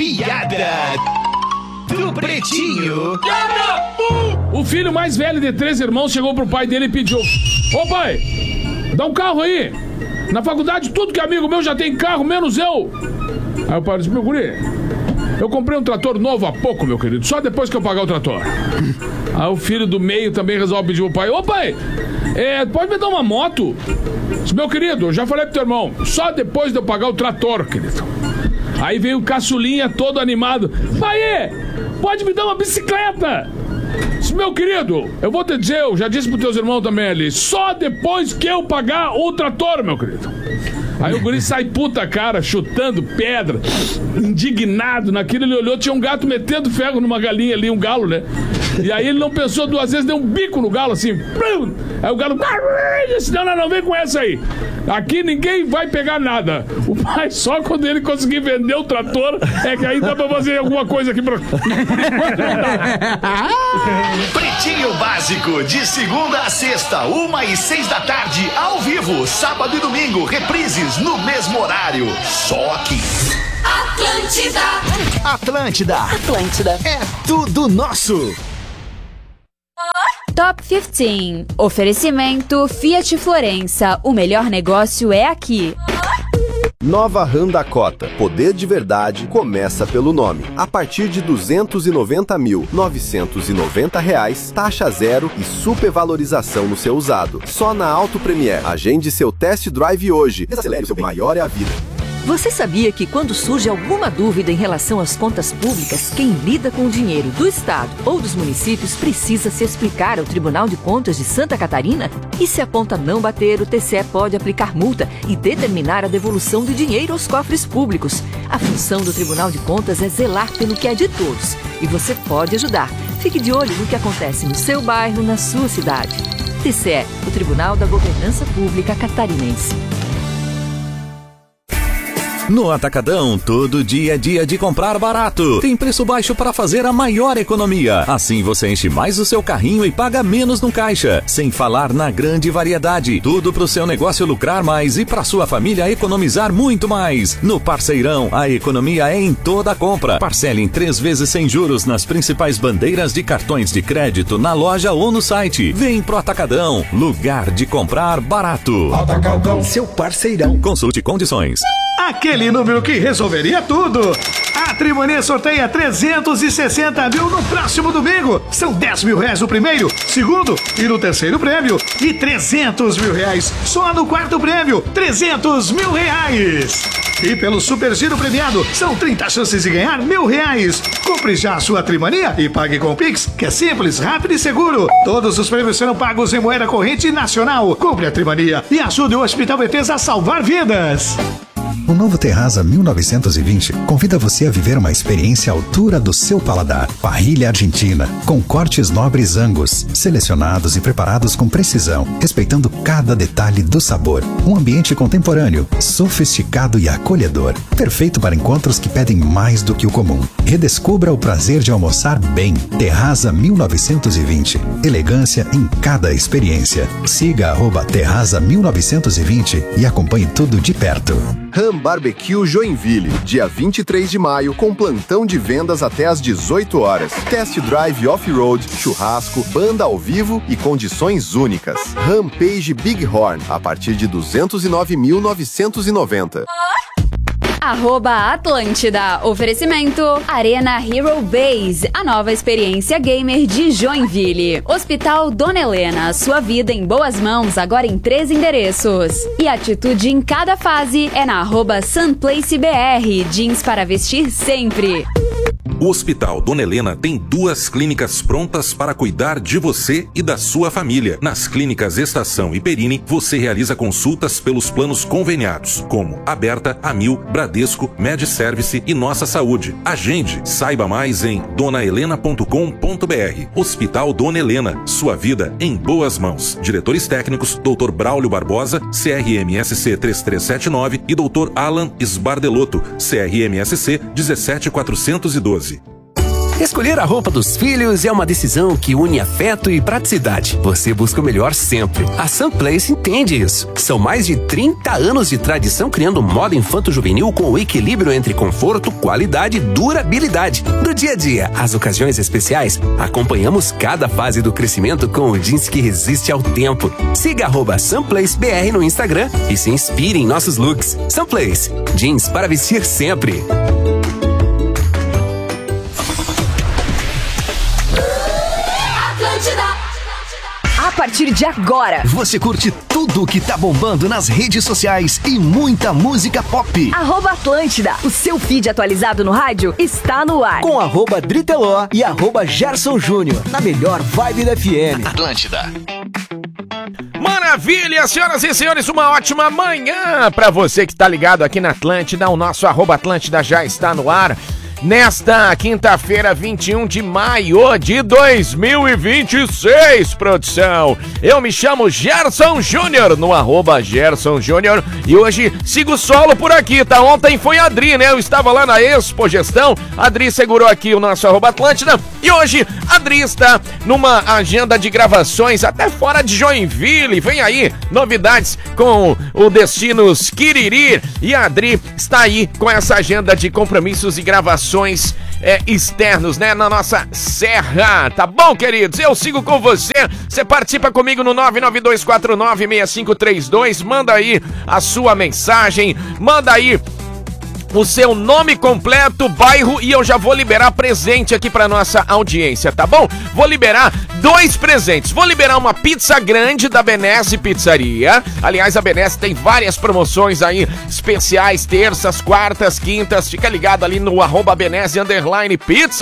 piada do Pretinho. O filho mais velho de 3 irmãos chegou pro pai dele e pediu: ô pai, dá um carro aí. Na faculdade tudo que é amigo meu já tem carro, menos eu. Aí o pai disse: meu guri, eu comprei um trator novo há pouco, meu querido, só depois que eu pagar o trator. Aí o filho do meio também resolve pedir pro pai: ô pai, pode me dar uma moto? Disse: meu querido, eu já falei pro teu irmão, só depois de eu pagar o trator, querido. Aí veio o caçulinha todo animado: pai, pode me dar uma bicicleta? Disse: meu querido, eu vou te dizer, eu já disse pros teus irmãos também ali, só depois que eu pagar o trator, meu querido. Aí o guri sai puta cara, chutando pedra, indignado. Naquilo ele olhou, tinha um gato metendo ferro numa galinha ali, um galo, né? E aí ele não pensou 2 vezes, deu um bico no galo assim. Aí o galo disse: não, vem com essa aí. Aqui ninguém vai pegar nada. O pai, só quando ele conseguir vender o trator, é que aí dá pra fazer alguma coisa aqui pra... Pretinho Básico, de segunda a sexta, 1h06 da tarde, ao vivo, sábado e domingo, reprises no mesmo horário. Só aqui. Atlântida. É tudo nosso. Top 15. Oferecimento Fiat Florença. O melhor negócio é aqui. Nova Ram Dakota. Poder de verdade começa pelo nome. A partir de R$ 290.990, taxa zero e supervalorização no seu usado. Só na Auto Premier. Agende seu test drive hoje. Acelere o seu maior é a vida. Você sabia que quando surge alguma dúvida em relação às contas públicas, quem lida com o dinheiro do Estado ou dos municípios precisa se explicar ao Tribunal de Contas de Santa Catarina? E se a conta não bater, o TCE pode aplicar multa e determinar a devolução do dinheiro aos cofres públicos. A função do Tribunal de Contas é zelar pelo que é de todos. E você pode ajudar. Fique de olho no que acontece no seu bairro, na sua cidade. TCE, o Tribunal da Governança Pública Catarinense. No Atacadão, todo dia é dia de comprar barato. Tem preço baixo para fazer a maior economia. Assim você enche mais o seu carrinho e paga menos no caixa. Sem falar na grande variedade. Tudo para o seu negócio lucrar mais e para sua família economizar muito mais. No Parceirão, a economia é em toda a compra. Parcele em 3 vezes sem juros nas principais bandeiras de cartões de crédito na loja ou no site. Vem pro Atacadão, lugar de comprar barato. Atacadão, seu parceirão. Consulte condições. Aquele número que resolveria tudo. A Trimania sorteia 360 mil no próximo domingo. São 10 mil reais no primeiro, segundo e no terceiro prêmio. E 300 mil reais só no quarto prêmio. 300 mil reais. E pelo Super Giro premiado, são 30 chances de ganhar R$1.000. Compre já a sua Trimania e pague com o Pix, que é simples, rápido e seguro. Todos os prêmios serão pagos em moeda corrente nacional. Compre a Trimania e ajude o Hospital Bethesda a salvar vidas. O novo Terraza 1920 convida você a viver uma experiência à altura do seu paladar. Parrilha argentina, com cortes nobres Angus, selecionados e preparados com precisão, respeitando cada detalhe do sabor. Um ambiente contemporâneo, sofisticado e acolhedor. Perfeito para encontros que pedem mais do que o comum. Redescubra o prazer de almoçar bem. Terraza 1920. Elegância em cada experiência. Siga @Terraza 1920 e acompanhe tudo de perto. Ram Barbecue Joinville, dia 23 de maio, com plantão de vendas até às 18 horas. Test drive off-road, churrasco, banda ao vivo e condições únicas. Rampage Bighorn, a partir de 209.990. @Atlântida. Oferecimento Arena Hero Base, a nova experiência gamer de Joinville. Hospital Dona Helena, sua vida em boas mãos, agora em 3 endereços. E atitude em cada fase é na @SunPlaceBR, jeans para vestir sempre. O Hospital Dona Helena tem 2 clínicas prontas para cuidar de você e da sua família. Nas clínicas Estação e Perini, você realiza consultas pelos planos conveniados, como Aberta, Amil, Bradesco, MedService e Nossa Saúde. Agende, saiba mais em donahelena.com.br. Hospital Dona Helena, sua vida em boas mãos. Diretores técnicos, Dr. Braulio Barbosa, CRMSC 3379 e Dr. Alan Sbardelotto, CRMSC 17412. Escolher a roupa dos filhos é uma decisão que une afeto e praticidade. Você busca o melhor sempre. A Sunplace entende isso. São mais de 30 anos de tradição criando moda infanto-juvenil com o equilíbrio entre conforto, qualidade e durabilidade. Do dia a dia às ocasiões especiais, acompanhamos cada fase do crescimento com o jeans que resiste ao tempo. Siga @SunplaceBR no Instagram e se inspire em nossos looks. Sunplace, jeans para vestir sempre. A partir de agora, você curte tudo o que tá bombando nas redes sociais e muita música pop. @Atlântida, o seu feed atualizado no rádio está no ar. Com @Driteló e @Gerson Júnior, na melhor vibe da FM. Atlântida. Maravilha, senhoras e senhores, uma ótima manhã pra você que tá ligado aqui na Atlântida. O nosso @Atlântida já está no ar. Nesta quinta-feira, 21 de maio de 2026, produção. Eu me chamo Gerson Júnior, no @Gerson Júnior, e hoje sigo solo por aqui, tá? Ontem foi a Adri, né? Eu estava lá na Expo Gestão, a Adri segurou aqui o nosso @Atlântida, e hoje a Adri está numa agenda de gravações até fora de Joinville. Vem aí novidades com o Destinos Quiriri, e a Adri está aí com essa agenda de compromissos e gravações externos, né, na nossa serra, tá bom, queridos? Eu sigo com você, você participa comigo no 992496532, manda aí a sua mensagem, manda aí o seu nome completo, bairro, e eu já vou liberar presente aqui pra nossa audiência, tá bom? Vou liberar 2 presentes. Vou liberar uma pizza grande da Benesse Pizzaria. Aliás, a Benesse tem várias promoções aí especiais, terças, quartas, quintas. Fica ligado ali no @Benesse_Pizza.